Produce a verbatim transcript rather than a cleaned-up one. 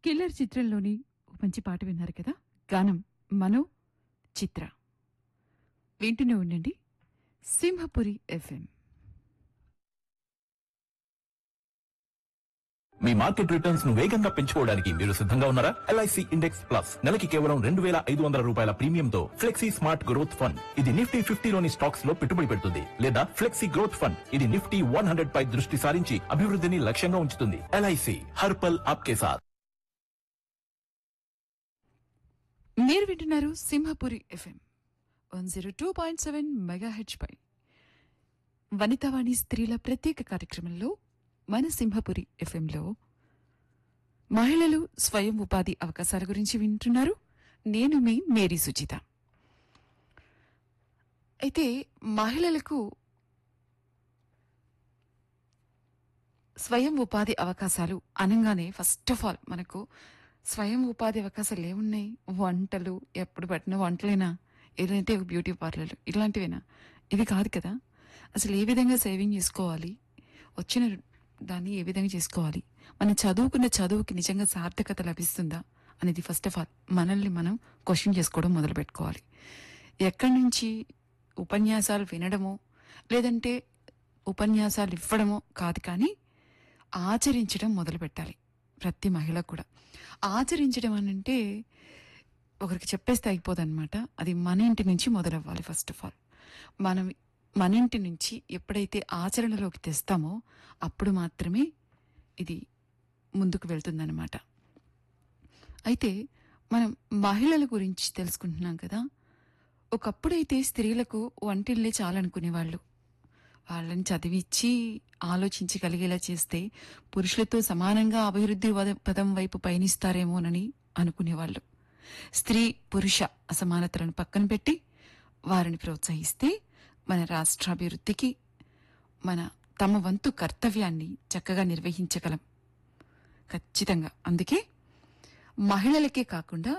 Killer చిత్రంలోని ఒక మంచి పాట విన్నారు కదా. గానం మనో, చిత్ర. వింటూనే ఉండండి సింహపురి ఎఫ్ఎం. మీ మార్కెట్ రిటర్న్స్ ను వేగంగా పెంచుకోవడానికి మీరు సిద్ధంగా ఉన్నారా? ఎల్ఐసి ఇండెక్స్ ప్లస్ నెలకి కేవలం రెండు వేల ఐదు వందల రూపాయల ప్రీమియంతో ఫ్లెక్సీ స్మార్ట్ గ్రోత్ ఫండ్. ఇది నిఫ్టీ ఫిఫ్టీలోని స్టాక్స్ లో పెట్టుబడి పెడుతుంది. లేదా ఫ్లెక్సీ గ్రోత్ ఫండ్, ఇది నిఫ్టీ వన్ హండ్రెడ్ పై దృష్టి సారించి అభివృద్ధిని లక్ష్యంగా ఉంచుతుంది. ఎల్ఐసి హర్పల్ ఆప్కే సాథ్. మీరు వింటున్నారు Simhapuri FM one zero two point seven mega H పై వనితావాణి స్త్రీల ప్రత్యేక కార్యక్రమంలో మన సింహపురి ఎఫ్ఎంలో మహిళలు స్వయం ఉపాధి అవకాశాల గురించి వింటున్నారు. నేను మీ మేరీ సుచిత. అయితే మహిళలకు స్వయం ఉపాధి అవకాశాలు అనగానే ఫస్ట్ ఆఫ్ ఆల్ మనకు స్వయం ఉపాధి అవకాశాలు ఏమున్నాయి? వంటలు, ఎప్పుడు పట్టిన వంటలేనా? ఏదంటే బ్యూటీ పార్లర్లు ఇలాంటివేనా? ఇవి కాదు కదా. అసలు ఏ విధంగా సేవింగ్ చేసుకోవాలి, వచ్చిన దాన్ని ఏ విధంగా చేసుకోవాలి, మనం చదువుకున్న చదువుకి నిజంగా సార్థకత లభిస్తుందా అనేది ఫస్ట్ ఆఫ్ ఆల్ మనల్ని మనం క్వశ్చన్ చేసుకోవడం మొదలు పెట్టుకోవాలి. ఎక్కడి నుంచి ఉపన్యాసాలు వినడమో లేదంటే ఉపన్యాసాలు ఇవ్వడమో కాదు, కానీ ఆచరించడం మొదలు పెట్టాలి ప్రతి మహిళ కూడా. ఆచరించడం అని అంటే ఒకరికి చెప్పేస్తే అయిపోదన్నమాట. అది మన ఇంటి నుంచి మొదలవ్వాలి. ఫస్ట్ ఆఫ్ ఆల్ మనం మన ఇంటి నుంచి ఎప్పుడైతే ఆచరణలోకి తెస్తామో అప్పుడు మాత్రమే ఇది ముందుకు వెళ్తుందన్నమాట. అయితే మనం మహిళల గురించి తెలుసుకుంటున్నాం కదా. ఒకప్పుడైతే స్త్రీలకు వంటిల్లే చాలనుకునేవాళ్ళు. వాళ్ళని చదివిచ్చి ఆలోచించగలిగేలా చేస్తే పురుషులతో సమానంగా అభివృద్ధి పదం వైపు పయనిస్తారేమోనని అనుకునేవాళ్ళు. స్త్రీ పురుష అసమానతలను పక్కన పెట్టి వారిని ప్రోత్సహిస్తే మన రాష్ట్రాభివృద్ధికి మన తమ వంతు కర్తవ్యాన్ని చక్కగా నిర్వహించగలం ఖచ్చితంగా. అందుకే మహిళలకే కాకుండా